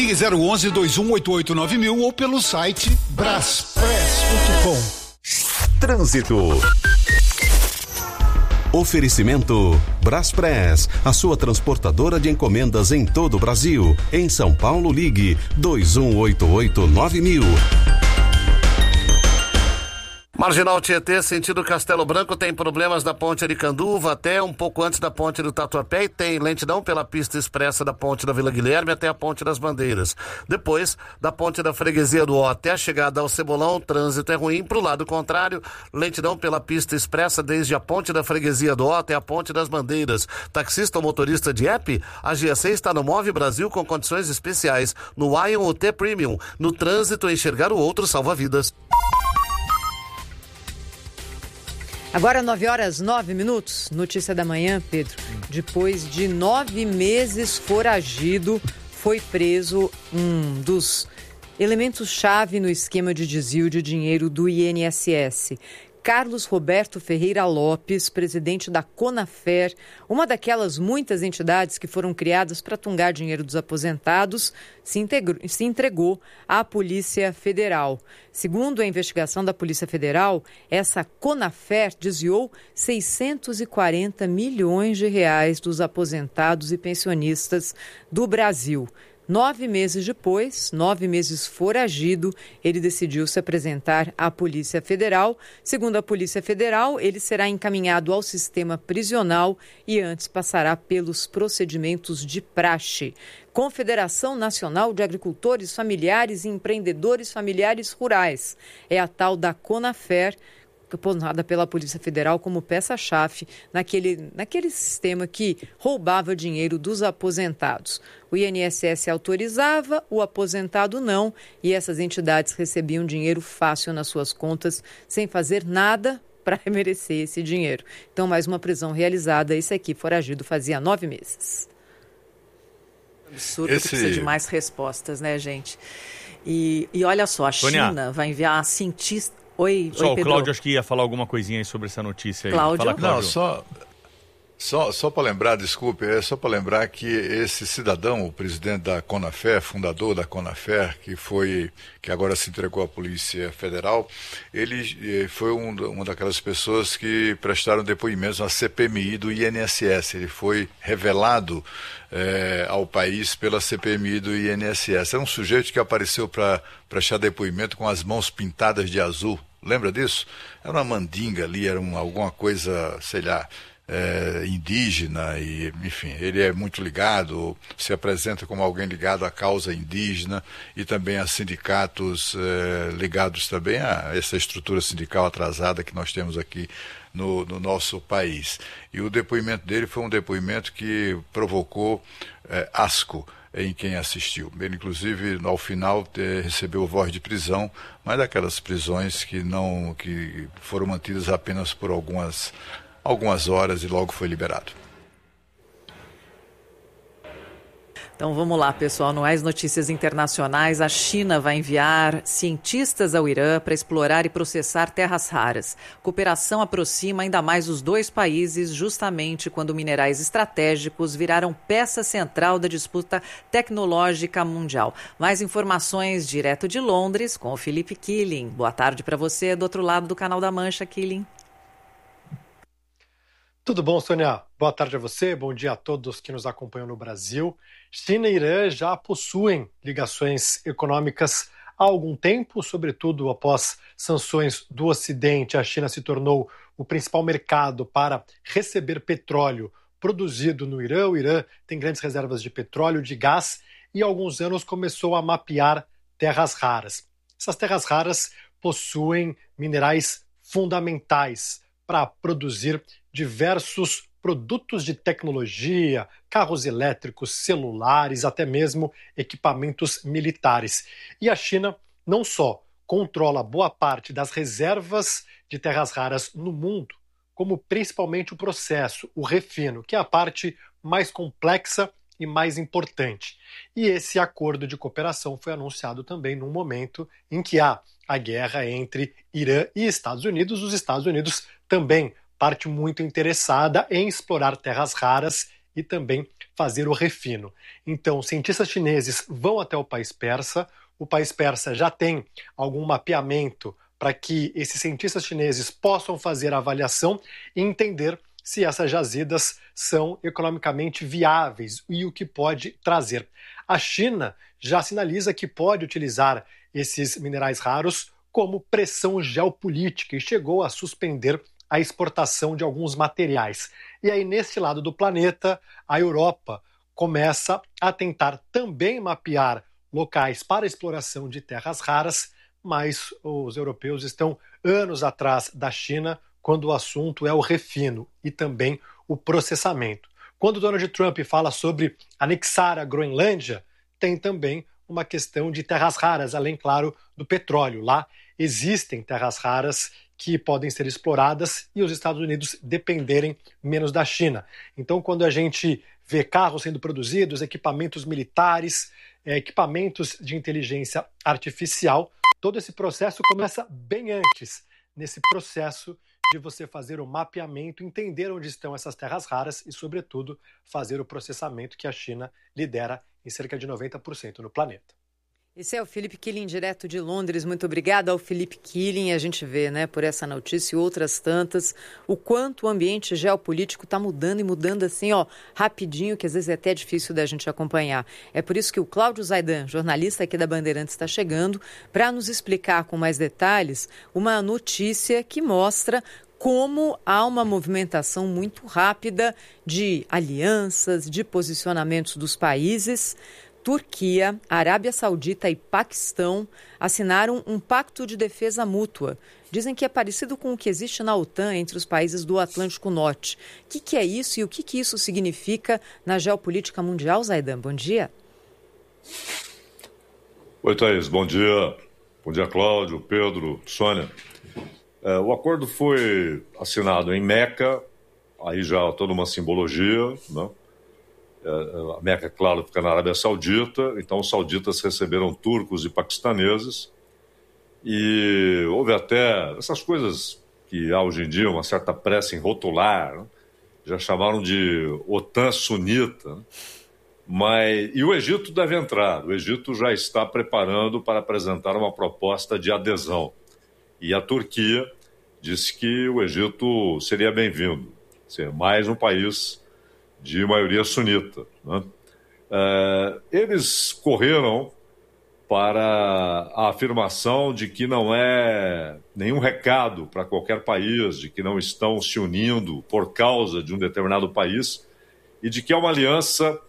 Ligue 011-2188-9000 ou pelo site braspress.com. Trânsito. Oferecimento Braspress, a sua transportadora de encomendas em todo o Brasil. Em São Paulo, ligue 2188-9000. Marginal Tietê, sentido Castelo Branco, tem problemas da ponte Aricanduva até um pouco antes da ponte do Tatuapé e tem lentidão pela pista expressa da ponte da Vila Guilherme até a ponte das Bandeiras. Depois, da ponte da Freguesia do Ó até a chegada ao Cebolão, o trânsito é ruim. Para o lado contrário, lentidão pela pista expressa desde a ponte da Freguesia do Ó até a ponte das Bandeiras. Taxista ou motorista de app? A GAC está no Move Brasil com condições especiais. No Ion ou T Premium. No trânsito, enxergar o outro salva vidas. Agora 9h09. Notícia da manhã, Pedro. Depois de 9 meses foragido, foi preso um dos elementos-chave no esquema de desvio de dinheiro do INSS. Carlos Roberto Ferreira Lopes, presidente da Conafer, uma daquelas muitas entidades que foram criadas para tungar dinheiro dos aposentados, se entregou à Polícia Federal. Segundo a investigação da Polícia Federal, essa Conafer desviou 640 milhões de reais dos aposentados e pensionistas do Brasil. 9 meses depois, 9 meses foragido, ele decidiu se apresentar à Polícia Federal. Segundo a Polícia Federal, ele será encaminhado ao sistema prisional e antes passará pelos procedimentos de praxe. Confederação Nacional de Agricultores Familiares e Empreendedores Familiares Rurais. É a tal da Conafer, apontada pela Polícia Federal como peça-chave naquele sistema que roubava dinheiro dos aposentados. O INSS autorizava, o aposentado não, e essas entidades recebiam dinheiro fácil nas suas contas, sem fazer nada para merecer esse dinheiro. Então, mais uma prisão realizada. Esse aqui, foragido, fazia 9 meses. Absurdo que precisa de mais respostas, né, gente? E olha só, a China vai enviar cientistas. Oi, Pedro. O Cláudio acho que ia falar alguma coisinha aí sobre essa notícia aí. Cláudio? Fala, Cláudio. Não, só para lembrar, desculpe, só para lembrar que esse cidadão, o presidente da Conafer, fundador da Conafer, que agora se entregou à Polícia Federal, ele foi uma daquelas pessoas que prestaram depoimentos na CPMI do INSS. Ele foi revelado ao país pela CPMI do INSS. É um sujeito que apareceu para prestar depoimento com as mãos pintadas de azul. Lembra disso? Era uma mandinga ali, era alguma coisa, sei lá, indígena, e enfim, ele é muito ligado, se apresenta como alguém ligado à causa indígena e também a sindicatos ligados também a essa estrutura sindical atrasada que nós temos aqui no nosso país. E o depoimento dele foi um depoimento que provocou asco em quem assistiu. Ele, inclusive, ao final, recebeu voz de prisão, mas daquelas prisões que foram mantidas apenas por algumas horas e logo foi liberado. Então vamos lá, pessoal, no Mais Notícias Internacionais, a China vai enviar cientistas ao Irã para explorar e processar terras raras. Cooperação aproxima ainda mais os dois países, justamente quando minerais estratégicos viraram peça central da disputa tecnológica mundial. Mais informações direto de Londres com o Felipe Killing. Boa tarde para você do outro lado do Canal da Mancha, Killing. Tudo bom, Sônia? Boa tarde a você, bom dia a todos que nos acompanham no Brasil. China e Irã já possuem ligações econômicas há algum tempo, sobretudo após sanções do Ocidente. A China se tornou o principal mercado para receber petróleo produzido no Irã. O Irã tem grandes reservas de petróleo, de gás e há alguns anos começou a mapear terras raras. Essas terras raras possuem minerais fundamentais para produzir diversos produtos de tecnologia, carros elétricos, celulares, até mesmo equipamentos militares. E a China não só controla boa parte das reservas de terras raras no mundo, como principalmente o processo, o refino, que é a parte mais complexa e mais importante. E esse acordo de cooperação foi anunciado também num momento em que há a guerra entre Irã e Estados Unidos. Os Estados Unidos também parte muito interessada em explorar terras raras e também fazer o refino. Então, cientistas chineses vão até o país persa. O país persa já tem algum mapeamento para que esses cientistas chineses possam fazer a avaliação e entender se essas jazidas são economicamente viáveis e o que pode trazer. A China já sinaliza que pode utilizar esses minerais raros como pressão geopolítica e chegou a suspender a exportação de alguns materiais. E aí, neste lado do planeta, a Europa começa a tentar também mapear locais para exploração de terras raras, mas os europeus estão anos atrás da China quando o assunto é o refino e também o processamento. Quando Donald Trump fala sobre anexar a Groenlândia, tem também uma questão de terras raras, além, claro, do petróleo. Lá existem terras raras que podem ser exploradas e os Estados Unidos dependerem menos da China. Então, quando a gente vê carros sendo produzidos, equipamentos militares, equipamentos de inteligência artificial, todo esse processo começa bem antes, nesse processo de você fazer o mapeamento, entender onde estão essas terras raras e, sobretudo, fazer o processamento que a China lidera em cerca de 90% no planeta. Esse é o Felipe Killing, direto de Londres. Muito obrigada ao Felipe Killing. A gente vê, por essa notícia e outras tantas, o quanto o ambiente geopolítico está mudando e mudando assim, rapidinho, que às vezes é até difícil da gente acompanhar. É por isso que o Cláudio Zaidan, jornalista aqui da Bandeirantes, está chegando para nos explicar com mais detalhes uma notícia que mostra como há uma movimentação muito rápida de alianças, de posicionamentos dos países. Turquia, Arábia Saudita e Paquistão assinaram um pacto de defesa mútua. Dizem que é parecido com o que existe na OTAN entre os países do Atlântico Norte. O que é isso e o que isso significa na geopolítica mundial, Zaidan? Bom dia. Oi, Thaís. Bom dia. Bom dia, Cláudio, Pedro, Sônia. O acordo foi assinado em Meca, aí já toda uma simbologia, né? A Meca, claro, fica na Arábia Saudita, então os sauditas receberam turcos e paquistaneses e houve até essas coisas que há hoje em dia uma certa pressa em rotular, né? Já chamaram de OTAN sunita, né? E o Egito deve entrar, o Egito já está preparando para apresentar uma proposta de adesão e a Turquia disse que o Egito seria bem-vindo, ser mais um país de maioria sunita, né? Eles correram para a afirmação de que não é nenhum recado para qualquer país, de que não estão se unindo por causa de um determinado país e de que é uma aliança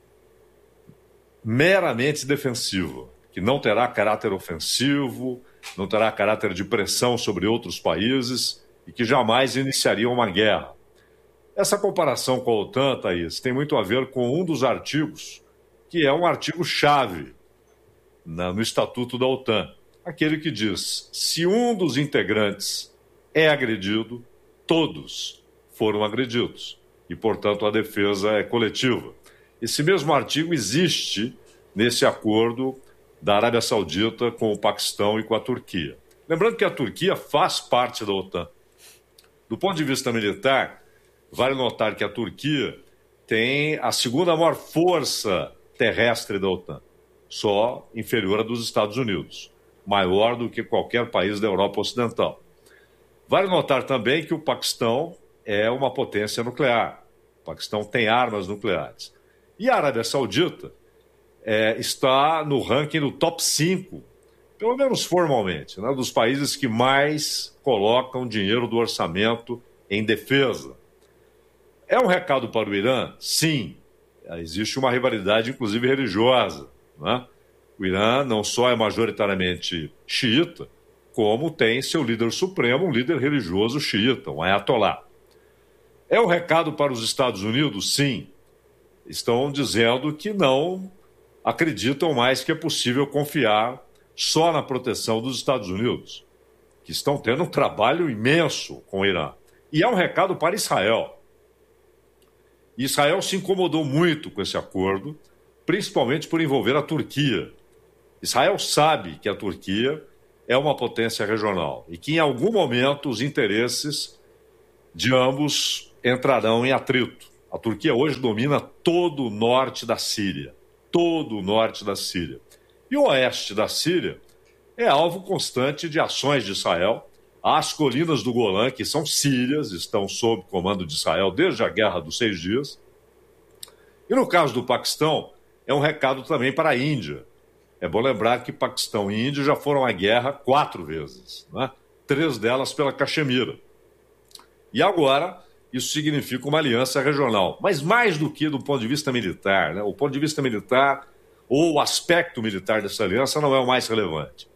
meramente defensiva, que não terá caráter ofensivo, não terá caráter de pressão sobre outros países e que jamais iniciaria uma guerra. Essa comparação com a OTAN, Thaís, tem muito a ver com um dos artigos, que é um artigo-chave no Estatuto da OTAN. Aquele que diz, se um dos integrantes é agredido, todos foram agredidos. E, portanto, a defesa é coletiva. Esse mesmo artigo existe nesse acordo da Arábia Saudita com o Paquistão e com a Turquia. Lembrando que a Turquia faz parte da OTAN. Do ponto de vista militar, vale notar que a Turquia tem a segunda maior força terrestre da OTAN, só inferior à dos Estados Unidos, maior do que qualquer país da Europa Ocidental. Vale notar também que o Paquistão é uma potência nuclear. O Paquistão tem armas nucleares. E a Arábia Saudita está no ranking do top 5, pelo menos formalmente, né, dos países que mais colocam dinheiro do orçamento em defesa. É um recado para o Irã? Sim. Existe uma rivalidade, inclusive religiosa, né? O Irã não só é majoritariamente xiita, como tem seu líder supremo, um líder religioso xiita, um ayatolá. É um recado para os Estados Unidos? Sim. Estão dizendo que não acreditam mais que é possível confiar só na proteção dos Estados Unidos, que estão tendo um trabalho imenso com o Irã. E é um recado para Israel. Israel se incomodou muito com esse acordo, principalmente por envolver a Turquia. Israel sabe que a Turquia é uma potência regional e que em algum momento os interesses de ambos entrarão em atrito. A Turquia hoje domina todo o norte da Síria. Todo o norte da Síria. E o oeste da Síria é alvo constante de ações de Israel. As colinas do Golã, que são sírias, estão sob comando de Israel desde a Guerra dos 6 Dias. E no caso do Paquistão, é um recado também para a Índia. É bom lembrar que Paquistão e Índia já foram à guerra 4 vezes, né? 3 delas pela Caxemira. E agora, isso significa uma aliança regional. Mas mais do que do ponto de vista militar, né? O ponto de vista militar, ou o aspecto militar dessa aliança não é o mais relevante.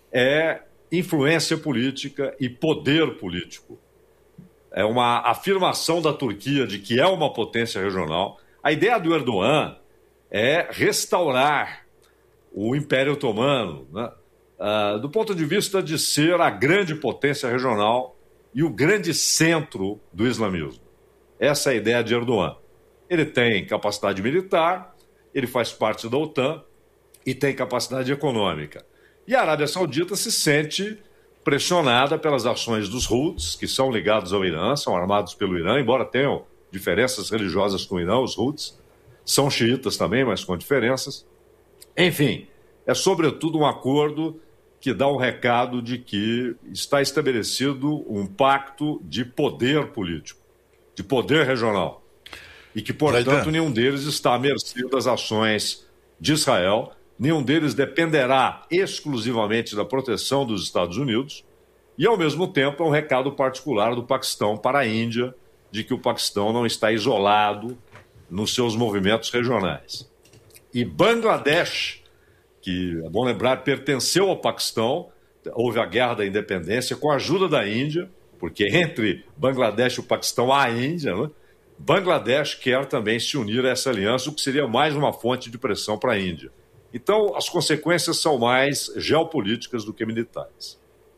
É influência política e poder político. É uma afirmação da Turquia de que é uma potência regional. A ideia do Erdogan é restaurar o Império Otomano, né? Do ponto de vista de ser a grande potência regional e o grande centro do islamismo. Essa é a ideia de Erdogan. Ele tem capacidade militar, ele faz parte da OTAN e tem capacidade econômica. E a Arábia Saudita se sente pressionada pelas ações dos Houthis, que são ligados ao Irã, são armados pelo Irã, embora tenham diferenças religiosas com o Irã, os Houthis. São xiitas também, mas com diferenças. Enfim, é sobretudo um acordo que dá um recado de que está estabelecido um pacto de poder político, de poder regional. E que, portanto, nenhum deles está à mercê das ações de Israel, nenhum deles dependerá exclusivamente da proteção dos Estados Unidos, e, ao mesmo tempo, é um recado particular do Paquistão para a Índia, de que o Paquistão não está isolado nos seus movimentos regionais. E Bangladesh, que, é bom lembrar, pertenceu ao Paquistão, houve a Guerra da Independência com a ajuda da Índia, porque entre Bangladesh e o Paquistão há a Índia, né? Bangladesh quer também se unir a essa aliança, o que seria mais uma fonte de pressão para a Índia. Então, as consequências são mais geopolíticas do que militares.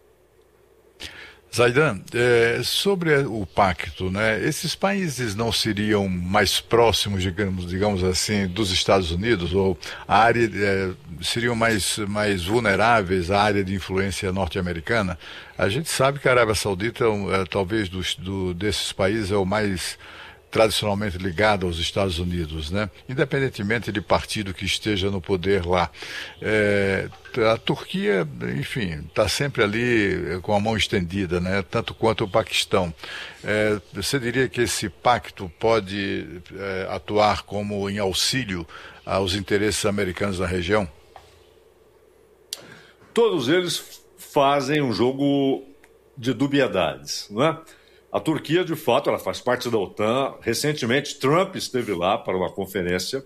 Zaidan, sobre o pacto, né? Esses países não seriam mais próximos, digamos assim, dos Estados Unidos, ou a área seriam mais vulneráveis à área de influência norte-americana? A gente sabe que a Arábia Saudita, talvez desses países, é o mais tradicionalmente ligado aos Estados Unidos, né? Independentemente de partido que esteja no poder lá. A Turquia, enfim, está sempre ali com a mão estendida, né? Tanto quanto o Paquistão. Você diria que esse pacto pode atuar como em auxílio aos interesses americanos na região? Todos eles fazem um jogo de dubiedades, não é? A Turquia, de fato, ela faz parte da OTAN. Recentemente, Trump esteve lá para uma conferência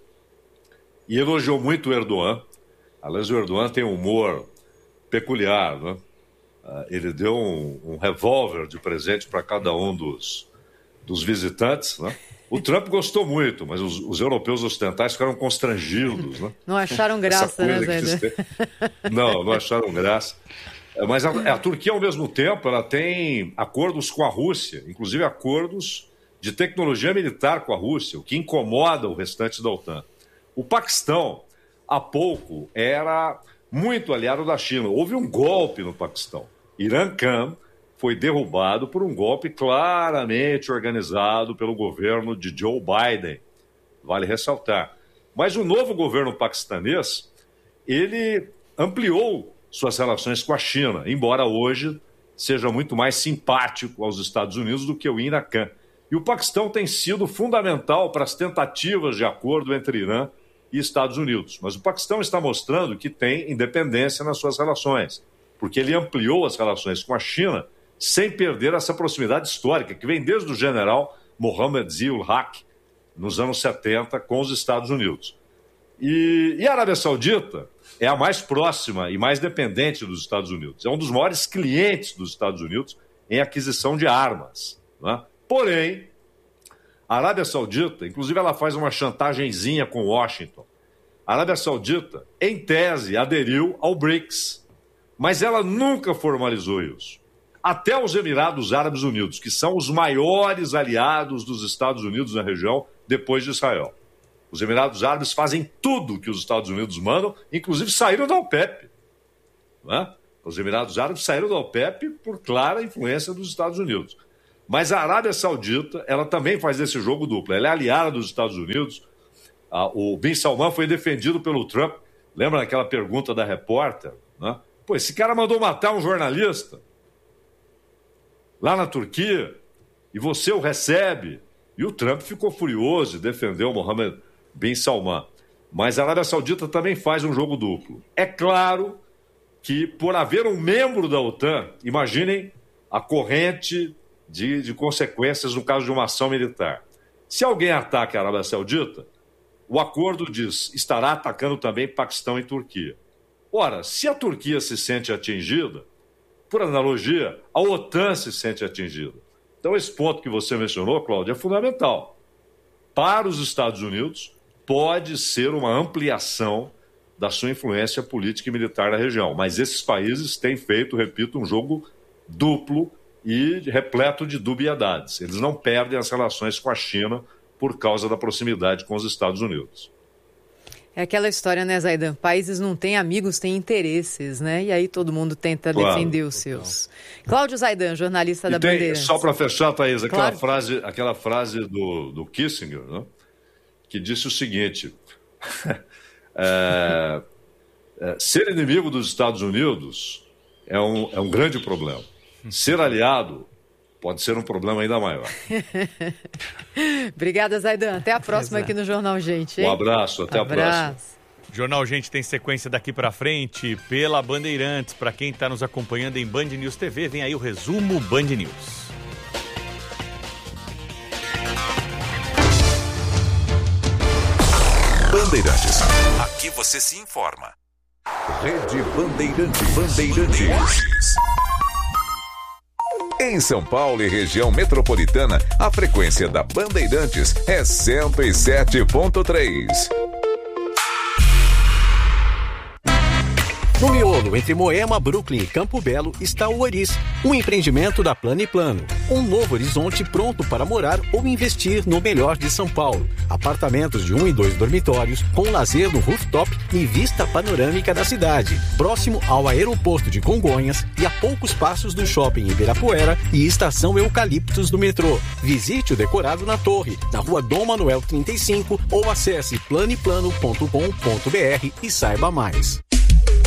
e elogiou muito o Erdogan. Aliás, o Erdogan tem um humor peculiar, né? Ele deu um revólver de presente para cada um dos visitantes, né? O Trump gostou muito, mas os europeus ocidentais ficaram constrangidos, né? Não acharam graça, né, Zé? Não acharam graça. Mas a Turquia, ao mesmo tempo, ela tem acordos com a Rússia, inclusive acordos de tecnologia militar com a Rússia, o que incomoda o restante da OTAN. O Paquistão, há pouco, era muito aliado da China. Houve um golpe no Paquistão. Imran Khan foi derrubado por um golpe claramente organizado pelo governo de Joe Biden, vale ressaltar. Mas o novo governo paquistanês, ele ampliou suas relações com a China, embora hoje seja muito mais simpático aos Estados Unidos do que o Imran Khan. E o Paquistão tem sido fundamental para as tentativas de acordo entre Irã e Estados Unidos. Mas o Paquistão está mostrando que tem independência nas suas relações, porque ele ampliou as relações com a China sem perder essa proximidade histórica, que vem desde o general Mohammad Zia-ul-Haq, nos anos 70, com os Estados Unidos. E a Arábia Saudita é a mais próxima e mais dependente dos Estados Unidos. É um dos maiores clientes dos Estados Unidos em aquisição de armas, né? Porém, a Arábia Saudita, inclusive ela faz uma chantagenzinha com Washington. A Arábia Saudita, em tese, aderiu ao BRICS, mas ela nunca formalizou isso. Até os Emirados Árabes Unidos, que são os maiores aliados dos Estados Unidos na região, depois de Israel. Os Emirados Árabes fazem tudo que os Estados Unidos mandam, inclusive saíram da OPEP. Né? Os Emirados Árabes saíram da OPEP por clara influência dos Estados Unidos. Mas a Arábia Saudita, ela também faz esse jogo duplo. Ela é aliada dos Estados Unidos. O Bin Salman foi defendido pelo Trump. Lembra daquela pergunta da repórter? Né? Pô, esse cara mandou matar um jornalista lá na Turquia e você o recebe. E o Trump ficou furioso e defendeu o Mohammed bin Salman. Mas a Arábia Saudita também faz um jogo duplo. É claro que, por haver um membro da OTAN, imaginem a corrente de consequências no caso de uma ação militar. Se alguém ataca a Arábia Saudita, o acordo diz estará atacando também Paquistão e Turquia. Ora, se a Turquia se sente atingida, por analogia, a OTAN se sente atingida. Então, esse ponto que você mencionou, Cláudio, é fundamental. Para os Estados Unidos, pode ser uma ampliação da sua influência política e militar na região. Mas esses países têm feito, repito, um jogo duplo e repleto de dubiedades. Eles não perdem as relações com a China por causa da proximidade com os Estados Unidos. É aquela história, né, Zaidan? Países não têm amigos, têm interesses, né? E aí todo mundo tenta defender os seus. Cláudio Zaidan, jornalista da Bandeirantes. Só para fechar, Thaís, aquela frase do Kissinger, né? Que disse o seguinte: ser inimigo dos Estados Unidos é um grande problema. Ser aliado pode ser um problema ainda maior. Obrigada, Zaidan. Até a próxima aqui no Jornal Gente. Hein? Um abraço, até a próxima. Jornal Gente tem sequência daqui para frente pela Bandeirantes. Para quem está nos acompanhando em Band News TV, vem aí o resumo Band News. Bandeirantes. Aqui você se informa. Rede Bandeirantes. Em São Paulo e região metropolitana, a frequência da Bandeirantes é 107.3. No miolo, entre Moema, Brooklyn e Campo Belo, está o Oris, um empreendimento da Plano e Plano. Um novo horizonte pronto para morar ou investir no melhor de São Paulo. Apartamentos de 1 e 2 dormitórios, com lazer no rooftop e vista panorâmica da cidade. Próximo ao aeroporto de Congonhas e a poucos passos do shopping Ibirapuera e estação Eucaliptos do metrô. Visite o decorado na Torre, na rua Dom Manuel 35 ou acesse planeplano.com.br e saiba mais.